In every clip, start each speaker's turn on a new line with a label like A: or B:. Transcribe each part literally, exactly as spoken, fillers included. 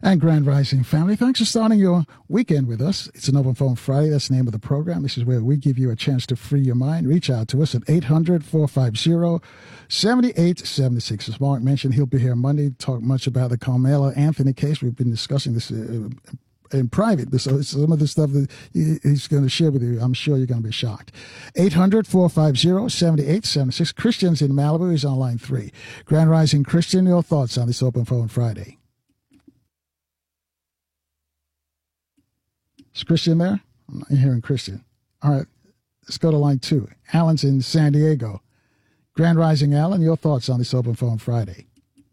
A: And Grand Rising family, thanks for starting your weekend with us. It's an Open Phone Friday. That's the name of the program. This is where we give you a chance to free your mind. Reach out to us at eight hundred, four five zero, seven eight seven six. As Mark mentioned, he'll be here Monday to talk much about the Carmelo Anthony case. We've been discussing this uh, in private, but so some of the stuff that he's going to share with you, I'm sure you're going to be shocked. eight hundred, four five zero, seven eight seven six. Christian's in Malibu. He's on line three. Grand Rising Christian, your thoughts on this Open Phone Friday? Is Christian there? I'm not hearing Christian. All right, let's go to line two. Alan's in San Diego. Grand Rising, Alan, your thoughts on this Open Phone Friday?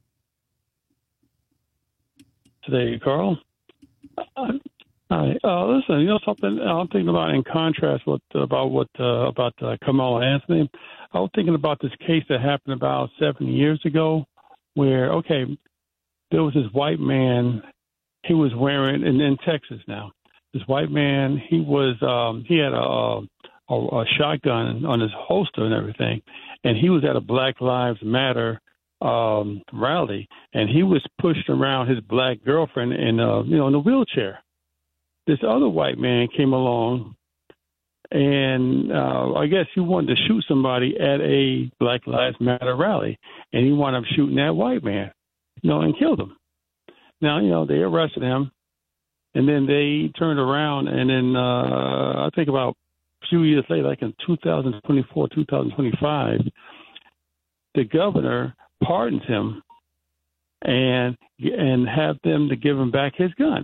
B: Today, Carl. Uh, Hi. Uh, listen, you know something I'm thinking about in contrast with about what uh, about uh, Carmelo Anthony. I was thinking about this case that happened about seven years ago, where okay, there was this white man. He was wearing in, in Texas now. This white man, he was um, he had a, a a shotgun on his holster and everything, and he was at a Black Lives Matter um, rally, and he was pushing around his black girlfriend in uh, you know in a wheelchair. This other white man came along, and uh, I guess he wanted to shoot somebody at a Black Lives Matter rally, and he wound up shooting that white man, you know, and killed him. Now, you know, they arrested him. And then they turned around, and then uh, I think about a few years later, like in two thousand twenty-four, two thousand twenty-five, the governor pardons him and and have them to give him back his gun.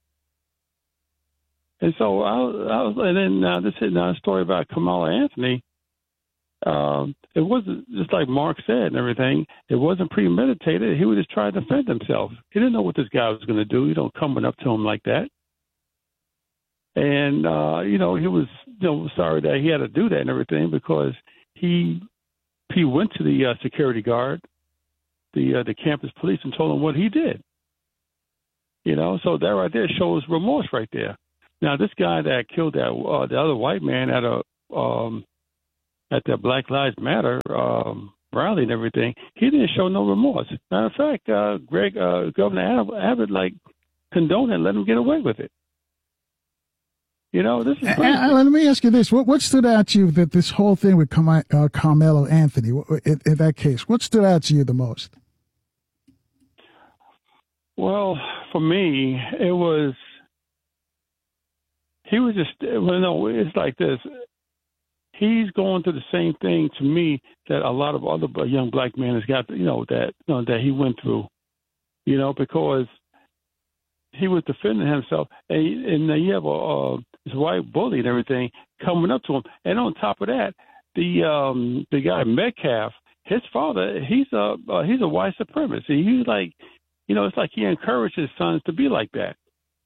B: And so I, I was, and then uh, this is now a story about Carmelo Anthony. Um, it wasn't just like Mark said and everything. It wasn't premeditated. He was just trying to defend himself. He didn't know what this guy was going to do. You don't coming up to him like that. And uh, you know, he was you know sorry that he had to do that and everything because he he went to the uh, security guard, the uh, the campus police, and told him what he did. You know, so that right there shows remorse right there. Now, this guy that killed that uh, the other white man at a um, at the Black Lives Matter um, rally and everything, he didn't show no remorse. Matter of fact, uh, Greg, uh, Governor Abbott, like, condoned and let him get away with it. You know, this is crazy.
A: Uh, let me ask you this. What, what stood out to you that this whole thing with Car- uh, Carmelo Anthony, in, in that case, what stood out to you the most?
B: Well, for me, it was, he was just, well, no, it's like this. He's going through the same thing to me that a lot of other young black men has got, you know, that you know, that he went through, you know, because he was defending himself, and, and you have a, a this white bully and everything coming up to him, and on top of that, the um, the guy Metcalf, his father, he's a uh, he's a white supremacist. He's like, you know, it's like he encouraged his sons to be like that.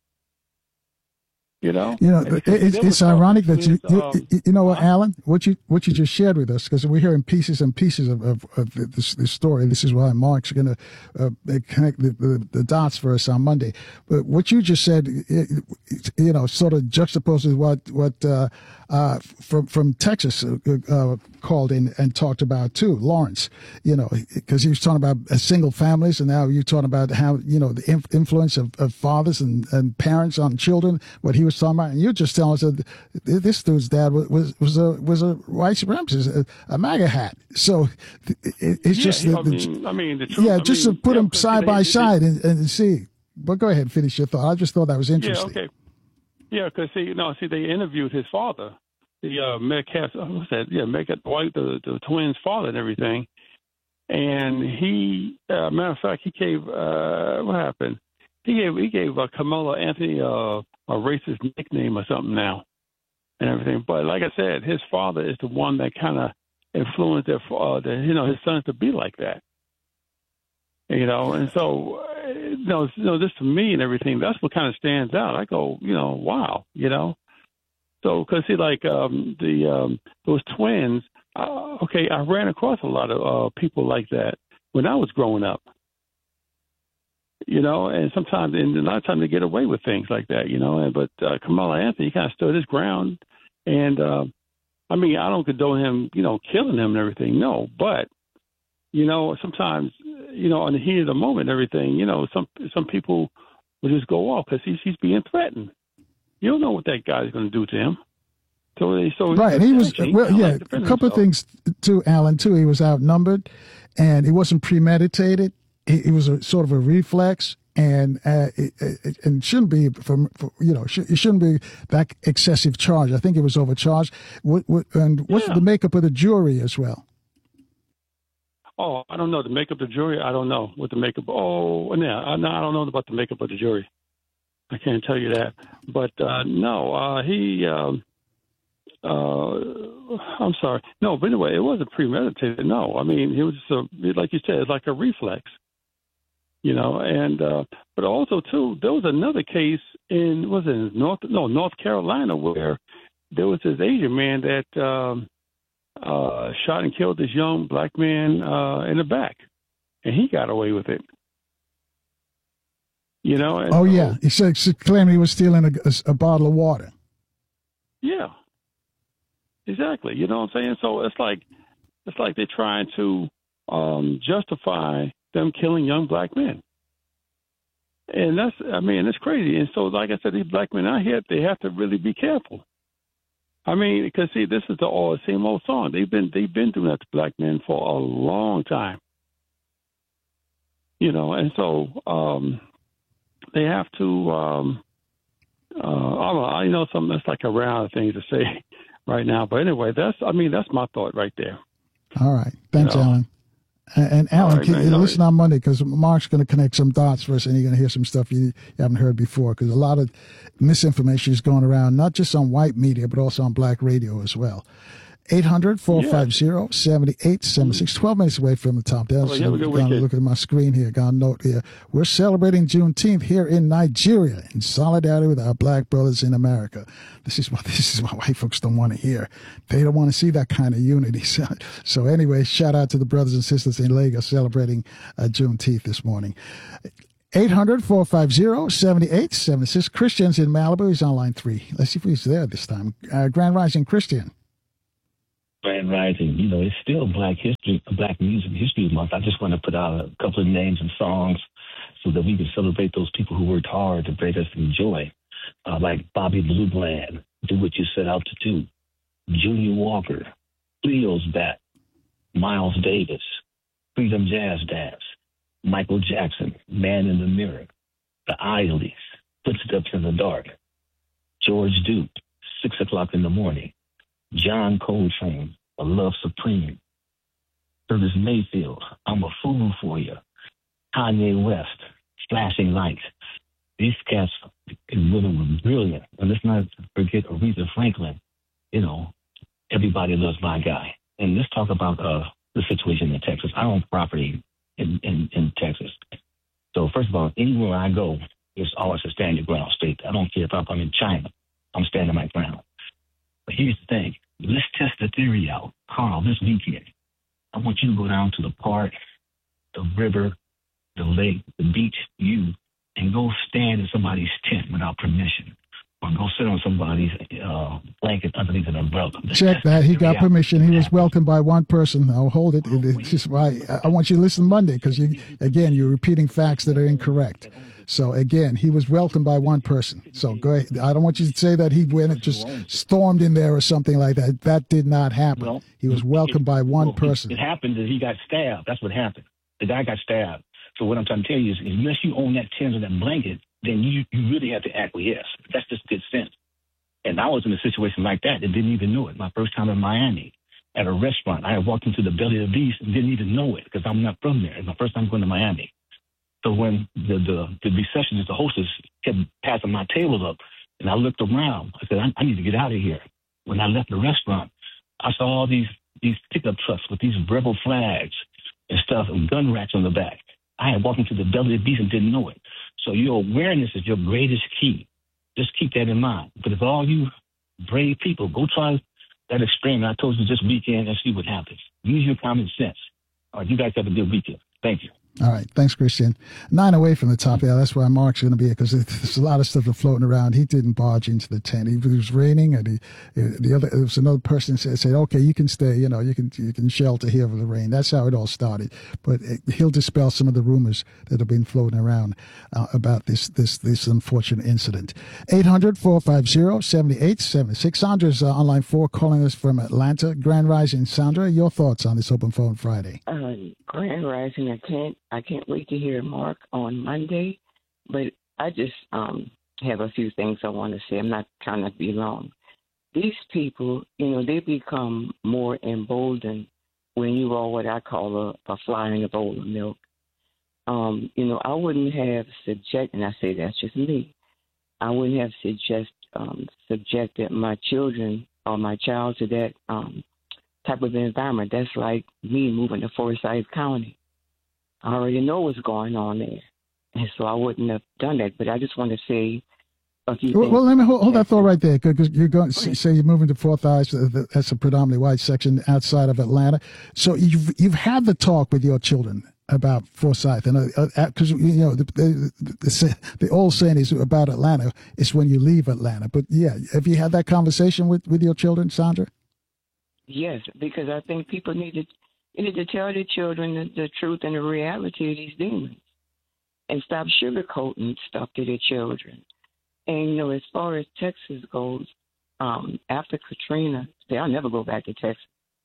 B: You know,
A: you know, it, it's, it's ironic that you, you, um, you know what, Alan, what you what you just shared with us, because we're hearing pieces and pieces of, of, of this, this story. This is why Mark's going to uh, connect the, the, the dots for us on Monday. But what you just said, it, you know, sort of juxtaposes what what uh, uh, from from Texas uh, uh, called in and talked about too, Lawrence. You know, because he was talking about uh, single families, and now you're talking about how you know the inf- influence of, of fathers and, and parents on children. What he was talking about, and you just telling us that this dude's dad was was, was a was a white supremacist, a, a MAGA hat. So it, it's
B: yeah,
A: just the,
B: I mean, I mean, the truth,
A: yeah,
B: I
A: just
B: mean,
A: to put
B: yeah,
A: them side
B: they,
A: by
B: they,
A: side and, and see. But go ahead, finish your thought. I just thought that was interesting.
B: Yeah, okay. Yeah, because see, you know, see, they interviewed his father, the uh, Metcalf. What's that? Yeah, Metcalf, White, the the twins' father, and everything. And he, uh, matter of fact, he gave uh, what happened? He gave he gave uh, Carmelo Anthony uh, a racist nickname or something now, and everything. But like I said, his father is the one that kind of influenced their, uh, the, you know, his sons to be like that. You know, and so, you know, you know, this to me and everything, that's what kind of stands out. I go, you know, wow, you know. So, because see, like um, the um, those twins, uh, okay, I ran across a lot of uh, people like that when I was growing up. You know, and sometimes, and a lot of times they get away with things like that, you know. And, but uh, Carmelo Anthony kind of stood his ground. And, uh, I mean, I don't condone him, you know, killing him and everything, no. But, you know, sometimes, you know, on the heat of the moment and everything, you know, some some people would just go off because he's, he's being threatened. You don't know what that guy's going to do to him. So, they, so
A: right, and he was, well, yeah,
B: like
A: a couple
B: himself.
A: of things, too, Alan, too. He was outnumbered, and it wasn't premeditated. It, it was a sort of a reflex, and uh, it, it, and shouldn't be, for, for you know, it shouldn't be that excessive charge. I think it was overcharged. What, what, and what's
B: Yeah.
A: the makeup of the jury as well?
B: Oh, I don't know. The makeup of the jury, I don't know what the makeup. Oh, yeah, I, no, I don't know about the makeup of the jury. I can't tell you that. But uh, no, uh, he. Um, uh, I'm sorry. No, but anyway, it wasn't premeditated. No, I mean, it was just a, like you said, it's like a reflex. You know, and uh, but also too, there was another case in was it North no North Carolina where there was this Asian man that. Um, Uh, shot and killed this young black man uh, in the back, and he got away with it. You know? And
A: Oh,
B: so,
A: yeah. He said, he claimed he was stealing a, a, a bottle of water.
B: Yeah, exactly. You know what I'm saying? So it's like it's like they're trying to um, justify them killing young black men, and that's I mean it's crazy. And so, like I said, these black men out here, they have to really be careful. I mean, because see, this is the all same old song. They've been they've been doing that to black men for a long time, you know, and so um, they have to. Um, uh, I don't know, I know something that's like a round of things to say right now, but anyway, that's I mean that's my thought right there.
A: All right, thanks,
B: You know?
A: Alan. And, and Alan,
B: right,
A: can
B: man,
A: you
B: all
A: listen
B: right.
A: on Monday because Mark's going to connect some dots for us, and you're going to hear some stuff you, you haven't heard before. Because a lot of misinformation is going around, not just on white media, but also on black radio as well. eight hundred, four five zero, seven eight seven six. twelve minutes away from the top. That's,
B: Well, you have a good
A: I'm going to
B: weekend.
A: look at my screen here. Got a note here. We're celebrating Juneteenth here in Nigeria in solidarity with our black brothers in America. This is what this is what white folks don't want to hear. They don't want to see that kind of unity. So, so anyway, shout out to the brothers and sisters in Lagos celebrating uh, Juneteenth this morning. eight hundred, four five zero, seven eight seven six. Christian's in Malibu. He's on line three. Let's see if he's there this time. Uh, Grand Rising Christian.
C: Grand Rising, you know, it's still Black History, Black Music History Month. I just want to put out a couple of names and songs so that we can celebrate those people who worked hard to bring us some joy, uh, like Bobby Blue Bland, Do What You Set Out to Do, Junior Walker, Cleo's Bat, Miles Davis, Freedom Jazz Dance, Michael Jackson, Man in the Mirror, The Isleys, Footsteps in the Dark, George Duke, Six O'Clock in the Morning, John Coltrane, A Love Supreme, Curtis Mayfield, I'm a Fool for You, Kanye West, Flashing Lights. These cats and women were brilliant. And let's not forget Aretha Franklin. You know, everybody loves my guy. And let's talk about uh, the situation in Texas. I own property in, in, in Texas. So first of all, anywhere I go, it's always a stand your ground state. I don't care if I'm in China. I'm standing my ground. But here's the thing. Let's test the theory out. Carl, this weekend, I want you to go down to the park, the river, the lake, the beach, you, and go stand in somebody's tent without permission. Or go sit on somebody's uh, blanket underneath an umbrella. Let's
A: Check
C: test
A: that.
C: the
A: He
C: theory
A: got
C: out.
A: permission. He was
C: Yeah.
A: welcomed by one person. I'll hold it. It- It's just why I want you to listen Monday because you, again, you're repeating facts that are incorrect. So again, he was welcomed by one person. So go ahead. I don't want you to say that he went and just stormed in there or something like that. That did not happen.
C: Well,
A: He was welcomed by one
C: Well, it-
A: person.
C: It, happened that he got stabbed. That's what happened. The guy got stabbed. So what I'm trying to tell you is, unless you own that tent or that blanket, then you, you really have to acquiesce. That's just good sense. And I was in a situation like that and didn't even know it. My first time in Miami at a restaurant, I had walked into the belly of the beast and didn't even know it because I'm not from there. It's my first time going to Miami. So when the the, the receptionist, the hostess, kept passing my table up, and I looked around, I said, I, I need to get out of here. When I left the restaurant, I saw all these these pickup trucks with these rebel flags and stuff and gun racks on the back. I had walked into the belly of the beast and didn't know it. So your awareness is your greatest key. Just keep that in mind. But if all you brave people, go try that experiment I told you this weekend and see what happens. Use your common sense. All right, you guys have a good weekend. Thank you.
A: All right. Thanks, Christian. Nine away from the top. Yeah, that's why Mark's going to be here, because there's a lot of stuff floating around. He didn't barge into the tent. It was raining, and he, the other, there was another person said, said, okay, you can stay, you know, you can you can shelter here for the rain. That's how it all started. But it, he'll dispel some of the rumors that have been floating around uh, about this, this, this unfortunate incident. eight hundred, four five zero, seven eight seven six. Sandra's uh, online four calling us from Atlanta. Grand Rising, Sandra, your thoughts on this Open Phone Friday?
D: Uh, Grand Rising, I can't, I can't wait to hear Mark on Monday, but I just um, have a few things I want to say. I'm not trying to be long. These people, you know, they become more emboldened when you are what I call a, a fly in a bowl of milk. Um, you know, I wouldn't have subject, and I say that's just me, I wouldn't have suggest, um, subjected my children or my child to that um, type of environment. That's like me moving to Forsyth County. I already know what's going on there, and so I wouldn't have done that. But I just want to say a few
A: well,
D: things.
A: Well, let me hold, hold that thought right there, because you're going to say you're moving to Forsyth. That's a predominantly white section outside of Atlanta. So you've you've had the talk with your children about Forsyth, and because uh, uh, you know the, the, the, the old saying is about Atlanta is when you leave Atlanta. But yeah, have you had that conversation with, with your children, Sandra?
D: Yes, because I think people need to you need to tell their children the, the truth and the reality of these demons, and stop sugarcoating stuff to their children. And you know, as far as Texas goes, um, after Katrina, see, I'll never go back to Texas.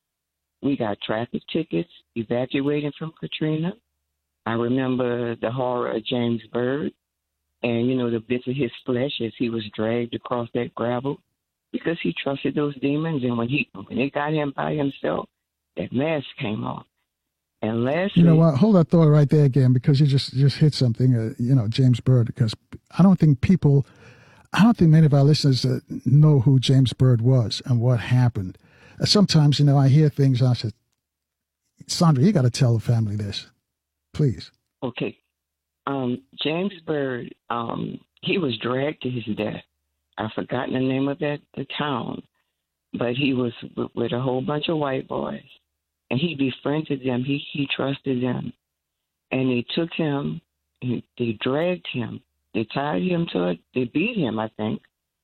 D: We got traffic tickets, evacuating from Katrina. I remember the horror of James Byrd, and, you know, the bits of his flesh as he was dragged across that gravel, because he trusted those demons. And when he when they got him by himself, that mask came off. And lastly,
A: you know what? Hold that thought right there again, because you just just hit something. Uh, you know, James Byrd. Because I don't think people, I don't think many of our listeners uh, know who James Byrd was and what happened. Uh, sometimes, you know, I hear things. And I said, Sandra, you got to tell the family this, please.
D: Okay, um, James Byrd. Um, he was dragged to his death. I've forgotten the name of that the town, but he was w- with a whole bunch of white boys, and he befriended them. He he trusted them, and they took him. And they dragged him. They tied him to it. They beat him, I think,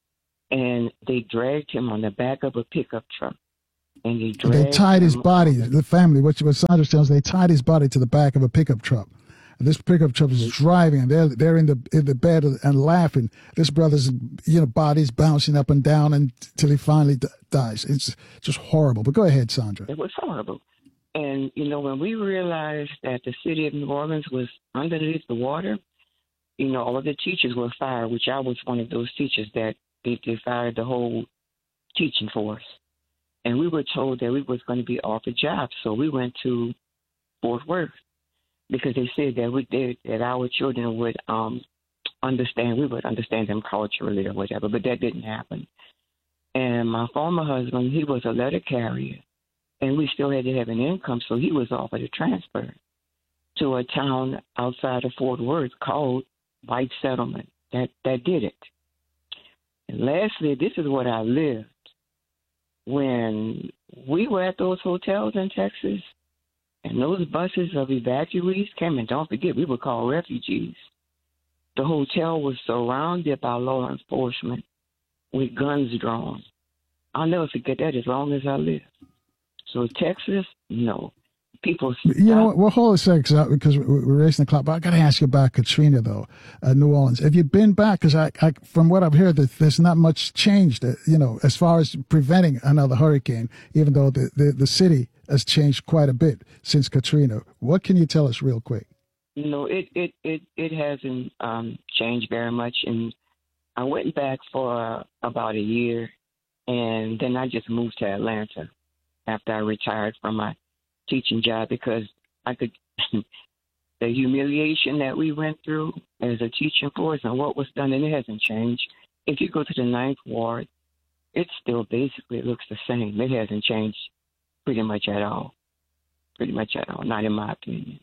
D: and they dragged him on the back of a pickup truck. And they, dragged
A: they tied his
D: him
A: body. The family, what what Sandra tells, they tied his body to the back of a pickup truck. This pickup truck is driving, and they're they're in the in the bed and laughing. This brother's you know body's bouncing up and down until he finally d- dies. It's just horrible. But go ahead, Sandra.
D: It was horrible. And you know, when we realized that the city of New Orleans was underneath the water, you know, all of the teachers were fired. Which I was one of those teachers that they, they fired the whole teaching force, and we were told that we was going to be offered jobs. So we went to Fort Worth, because they said that we did, that our children would um, understand, we would understand them culturally or whatever, but that didn't happen. And my former husband, he was a letter carrier, and we still had to have an income, so he was offered a transfer to a town outside of Fort Worth called White Settlement. That that did it. And lastly, this is what I lived. When we were at those hotels in Texas, and those buses of evacuees came, and don't forget, we were called refugees. The hotel was surrounded by law enforcement with guns drawn. I'll never forget that as long as I live. So Texas, no. People.
A: You know what? We'll hold a second because we're racing the clock. But I got to ask you about Katrina, though, uh, New Orleans. Have you been back? Because I, I, from what I've heard, that there's not much changed. Uh, you know, as far as preventing another hurricane, even though the, the, the city has changed quite a bit since Katrina. What can you tell us, real quick?
D: No, it it it it hasn't um, changed very much. And I went back for uh, about a year, and then I just moved to Atlanta after I retired from my teaching job, because I could the humiliation that we went through as a teaching force and what was done, and it hasn't changed. If you go to the Ninth Ward, it still basically looks the same. It hasn't changed pretty much at all. Pretty much at all, not in my opinion.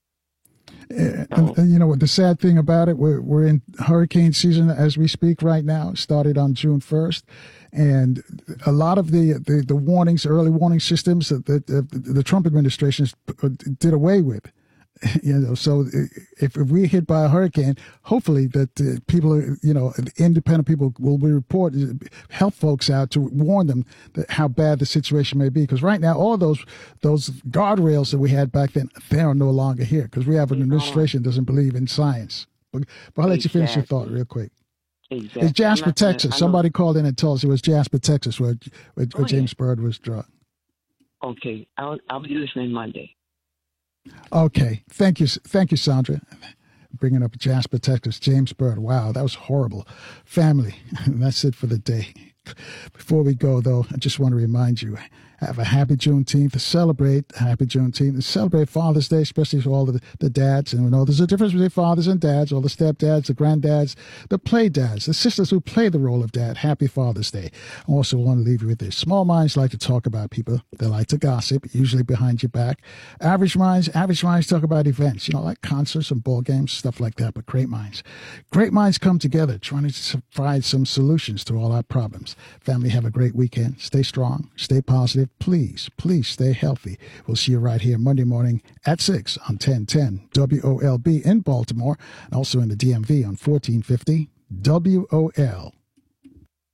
A: And, and, and you know what the sad thing about it, we're we're in hurricane season as we speak right now. It started on June first, and a lot of the the, the warnings, early warning systems that the, the, the Trump administration did away with. You know, so if, if we're hit by a hurricane, hopefully that uh, people, are, you know, independent people will be reported, help folks out to warn them that how bad the situation may be. Because right now, all those those guardrails that we had back then, they are no longer here because we have an administration that doesn't believe in science. But, but I'll let you finish your thought real quick.
D: Exactly.
A: It's Jasper, Texas.
D: Gonna,
A: Somebody called in and told us it was Jasper, Texas, where, where, where oh, James yeah. Byrd was struck.
D: Okay, I'll I'll be listening Monday.
A: Okay, thank you, thank you, Sandra. Bringing up Jasper, Texas, James Byrd. Wow, that was horrible. Family, that's it for the day. Before we go, though, I just want to remind you, have a happy Juneteenth, to celebrate happy Juneteenth, to celebrate Father's Day, especially for all the, the dads. And we know there's a difference between fathers and dads, all the stepdads, the granddads, the play dads, the sisters who play the role of dad. Happy Father's Day. I also want to leave you with this. Small minds like to talk about people. They like to gossip, usually behind your back. Average minds, average minds talk about events, you know, like concerts and ball games, stuff like that. But great minds, great minds come together, trying to provide some solutions to all our problems. Family, have a great weekend. Stay strong, stay positive. Please, please stay healthy. We'll see you right here Monday morning at six on ten ten W O L B in Baltimore and also in the D M V on fourteen fifty W O L.